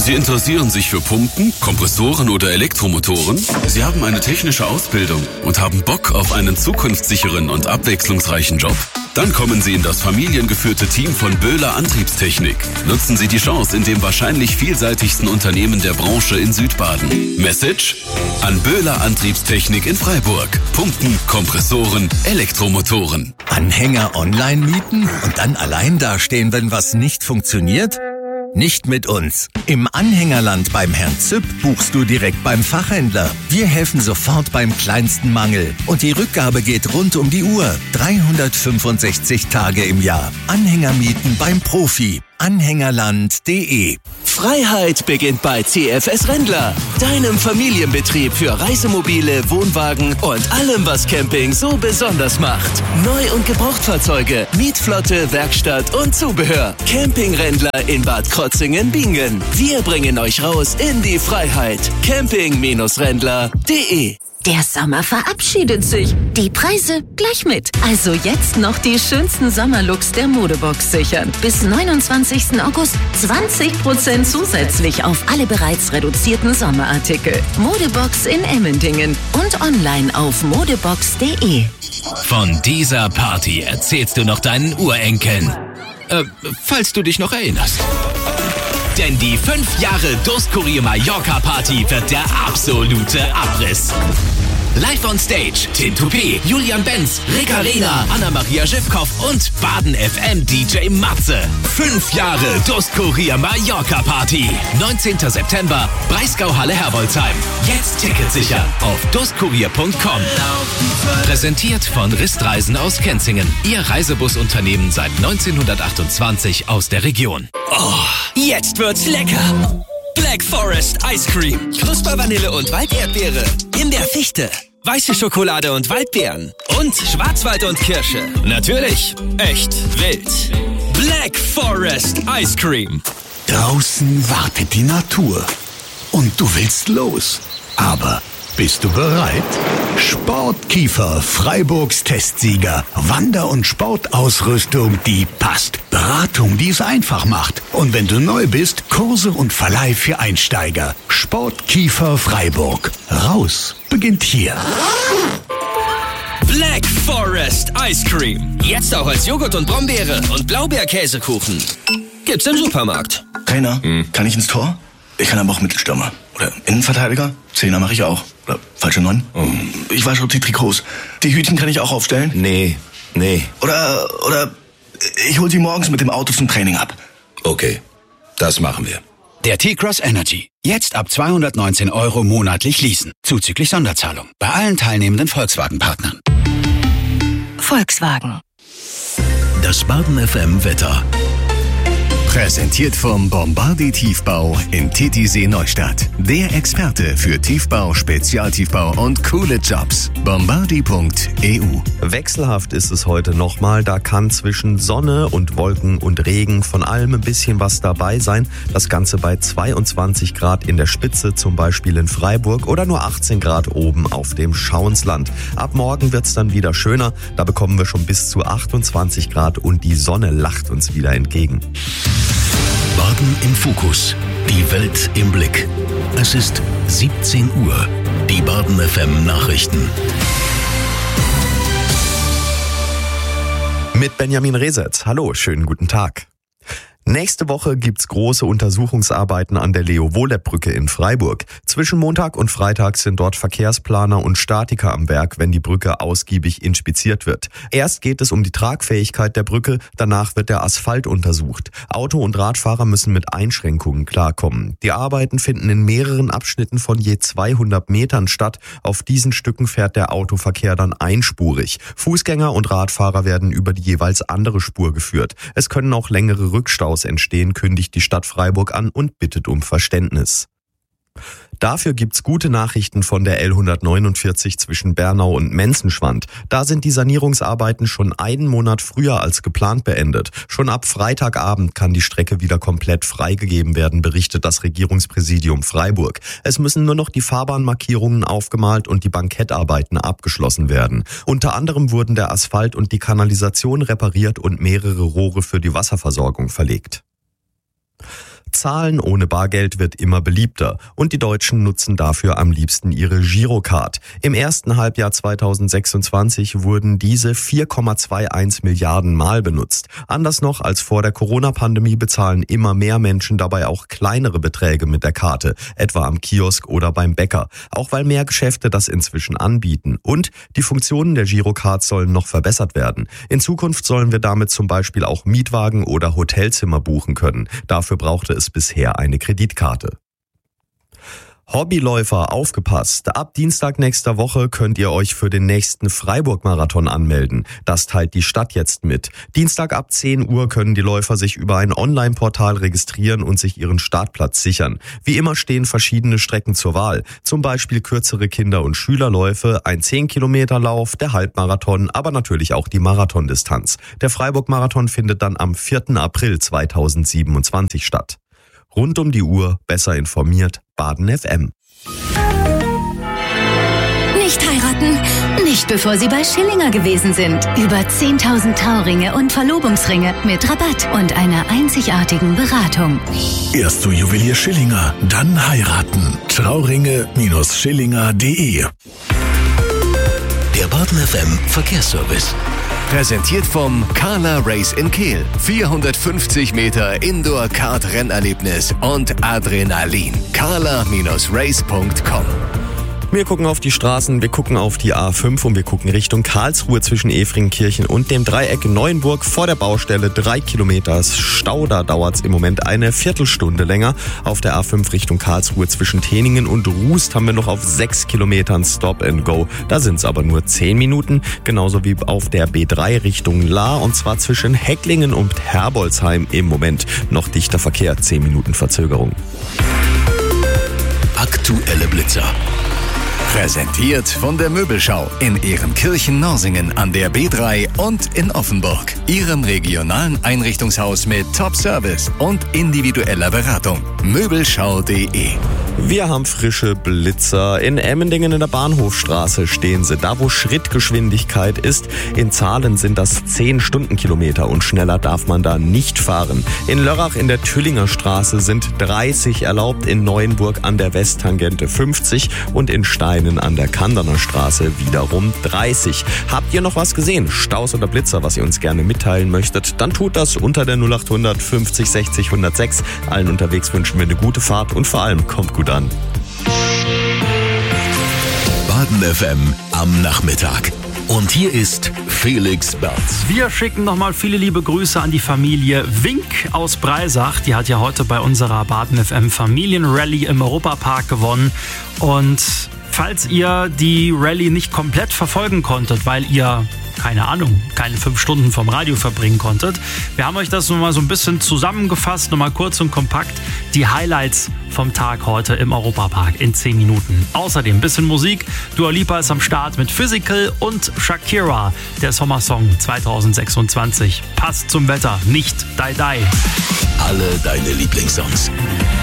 Sie interessieren sich für Pumpen, Kompressoren oder Elektromotoren? Sie haben eine technische Ausbildung und haben Bock auf einen zukunftssicheren und abwechslungsreichen Job? Dann kommen Sie in das familiengeführte Team von Böhler Antriebstechnik. Nutzen Sie die Chance in dem wahrscheinlich vielseitigsten Unternehmen der Branche in Südbaden. Message? An Böhler Antriebstechnik in Freiburg. Pumpen, Kompressoren, Elektromotoren. Anhänger online mieten und dann allein dastehen, wenn was nicht funktioniert? Nicht mit uns. Im Anhängerland beim Herrn Züpp buchst du direkt beim Fachhändler. Wir helfen sofort beim kleinsten Mangel. Und die Rückgabe geht rund um die Uhr. 365 Tage im Jahr. Anhänger mieten beim Profi. Anhängerland.de. Freiheit beginnt bei CFS Rendler, deinem Familienbetrieb für Reisemobile, Wohnwagen und allem, was Camping so besonders macht. Neu- und Gebrauchtfahrzeuge, Mietflotte, Werkstatt und Zubehör. Camping Rendler in Bad Krotzingen-Bingen. Wir bringen euch raus in die Freiheit. Camping-Rendler.de. Der Sommer verabschiedet sich. Die Preise gleich mit. Also jetzt noch die schönsten Sommerlooks der Modebox sichern. Bis 29. August 20% zusätzlich auf alle bereits reduzierten Sommerartikel. Modebox in Emmendingen und online auf modebox.de. Von dieser Party erzählst du noch deinen Urenkeln. Falls du dich noch erinnerst. Denn die 5 Jahre Durstkurier Mallorca Party wird der absolute Abriss. Live on Stage, Tim Toupé, Julian Benz, Rick Arena, Anna-Maria Schiffkoff und Baden FM DJ Matze. 5 Jahre Durstkurier Mallorca Party. 19. September, Breisgau-Halle Herbolzheim. Jetzt Ticket sichern auf durstkurier.com. Präsentiert von Ristreisen aus Kenzingen. Ihr Reisebusunternehmen seit 1928 aus der Region. Oh, jetzt wird's lecker. Black Forest Ice Cream. Knuspervanille und Walderdbeere. Himbeerfichte. Weiße Schokolade und Waldbeeren. Und Schwarzwald und Kirsche. Natürlich. Echt wild. Black Forest Ice Cream. Draußen wartet die Natur. Und du willst los. Aber bist du bereit? Sportkiefer, Freiburgs Testsieger. Wander- und Sportausrüstung, die passt. Beratung, die es einfach macht. Und wenn du neu bist, Kurse und Verleih für Einsteiger. Sportkiefer Freiburg. Raus beginnt hier. Black Forest Ice Cream. Jetzt auch als Joghurt und Brombeere und Blaubeerkäsekuchen. Gibt's im Supermarkt. Trainer, kann ich ins Tor? Ich kann aber auch Mittelstürmer. Oder Innenverteidiger? Zehner mache ich auch. Oder falsche 9? Ich wasche die Trikots. Die Hütchen kann ich auch aufstellen? Nee. Oder ich hol sie morgens mit dem Auto zum Training ab. Okay, das machen wir. Der T-Cross Energy. Jetzt ab 219 € monatlich leasen. Zuzüglich Sonderzahlung. Bei allen teilnehmenden Volkswagen-Partnern. Volkswagen. Das Baden FM Wetter. Präsentiert vom Bombardier Tiefbau in Titisee Neustadt. Der Experte für Tiefbau, Spezialtiefbau und coole Jobs. Bombardier.eu. Wechselhaft ist es heute nochmal. Da kann zwischen Sonne und Wolken und Regen von allem ein bisschen was dabei sein. Das Ganze bei 22 Grad in der Spitze, zum Beispiel in Freiburg, oder nur 18 Grad oben auf dem Schauensland. Ab morgen wird's dann wieder schöner. Da bekommen wir schon bis zu 28 Grad und die Sonne lacht uns wieder entgegen. Baden im Fokus. Die Welt im Blick. Es ist 17 Uhr. Die Baden FM Nachrichten. Mit Benjamin Resetz. Hallo, schönen guten Tag. Nächste Woche gibt's große Untersuchungsarbeiten an der Leo-Wohleb-Brücke in Freiburg. Zwischen Montag und Freitag sind dort Verkehrsplaner und Statiker am Werk, wenn die Brücke ausgiebig inspiziert wird. Erst geht es um die Tragfähigkeit der Brücke, danach wird der Asphalt untersucht. Auto- und Radfahrer müssen mit Einschränkungen klarkommen. Die Arbeiten finden in mehreren Abschnitten von je 200 Metern statt. Auf diesen Stücken fährt der Autoverkehr dann einspurig. Fußgänger und Radfahrer werden über die jeweils andere Spur geführt. Es können auch längere Rückstaus entstehen, kündigt die Stadt Freiburg an und bittet um Verständnis. Dafür gibt's gute Nachrichten von der L149 zwischen Bernau und Menzenschwand. Da sind die Sanierungsarbeiten schon einen Monat früher als geplant beendet. Schon ab Freitagabend kann die Strecke wieder komplett freigegeben werden, berichtet das Regierungspräsidium Freiburg. Es müssen nur noch die Fahrbahnmarkierungen aufgemalt und die Bankettarbeiten abgeschlossen werden. Unter anderem wurden der Asphalt und die Kanalisation repariert und mehrere Rohre für die Wasserversorgung verlegt. Zahlen ohne Bargeld wird immer beliebter und die Deutschen nutzen dafür am liebsten ihre Girocard. Im ersten Halbjahr 2026 wurden diese 4,21 Milliarden Mal benutzt. Anders noch als vor der Corona-Pandemie bezahlen immer mehr Menschen dabei auch kleinere Beträge mit der Karte, etwa am Kiosk oder beim Bäcker, auch weil mehr Geschäfte das inzwischen anbieten. Und die Funktionen der Girocard sollen noch verbessert werden. In Zukunft sollen wir damit zum Beispiel auch Mietwagen oder Hotelzimmer buchen können. Dafür brauchte es bisher eine Kreditkarte. Hobbyläufer, aufgepasst! Ab Dienstag nächster Woche könnt ihr euch für den nächsten Freiburg-Marathon anmelden. Das teilt die Stadt jetzt mit. Dienstag ab 10 Uhr können die Läufer sich über ein Online-Portal registrieren und sich ihren Startplatz sichern. Wie immer stehen verschiedene Strecken zur Wahl. Zum Beispiel kürzere Kinder- und Schülerläufe, ein 10-Kilometer-Lauf, der Halbmarathon, aber natürlich auch die Marathondistanz. Der Freiburg-Marathon findet dann am 4. April 2027 statt. Rund um die Uhr, besser informiert, Baden FM. Nicht heiraten, nicht bevor Sie bei Schillinger gewesen sind. Über 10.000 Trauringe und Verlobungsringe mit Rabatt und einer einzigartigen Beratung. Erst zu Juwelier Schillinger, dann heiraten. Trauringe-Schillinger.de. Der Baden FM Verkehrsservice. Präsentiert vom Carla Race in Kehl. 450 Meter Indoor-Kart-Rennerlebnis und Adrenalin. carla-race.com. Wir gucken auf die Straßen, wir gucken auf die A5 und wir gucken Richtung Karlsruhe zwischen Efringkirchen und dem Dreieck Neuenburg vor der Baustelle. 3 Kilometer Stau, da dauert es im Moment eine Viertelstunde länger. Auf der A5 Richtung Karlsruhe zwischen Teningen und Rust haben wir noch auf 6 Kilometern Stop and Go. Da sind es aber nur 10 Minuten, genauso wie auf der B3 Richtung Lahr und zwar zwischen Hecklingen und Herbolzheim im Moment noch dichter Verkehr, 10 Minuten Verzögerung. Aktuelle Blitzer. Präsentiert von der Möbelschau in Ehrenkirchen-Norsingen an der B3 und in Offenburg. Ihrem regionalen Einrichtungshaus mit Top-Service und individueller Beratung. Möbelschau.de. Wir haben frische Blitzer. In Emmendingen in der Bahnhofstraße stehen sie. Da, wo Schrittgeschwindigkeit ist. In Zahlen sind das 10 Stundenkilometer und schneller darf man da nicht fahren. In Lörrach in der Tüllinger Straße sind 30 erlaubt, in Neuenburg an der Westtangente 50 und in Steinen an der Kanderner Straße wiederum 30. Habt ihr noch was gesehen? Staus oder Blitzer, was ihr uns gerne mitteilen möchtet? Dann tut das unter der 0800 50 60 106. Allen unterwegs wünschen wir eine gute Fahrt und vor allem kommt gut an. Baden FM am Nachmittag. Und hier ist Felix Berz. Wir schicken nochmal viele liebe Grüße an die Familie Wink aus Breisach. Die hat ja heute bei unserer Baden FM Familienrallye im Europapark gewonnen. Und falls ihr die Rallye nicht komplett verfolgen konntet, weil ihr keine 5 Stunden vom Radio verbringen konntet. Wir haben euch das nochmal so ein bisschen zusammengefasst, nochmal kurz und kompakt. Die Highlights vom Tag heute im Europapark in 10 Minuten. Außerdem ein bisschen Musik. Dua Lipa ist am Start mit Physical und Shakira, der Sommersong 2026. Passt zum Wetter, nicht Die Die. Alle deine Lieblingssongs.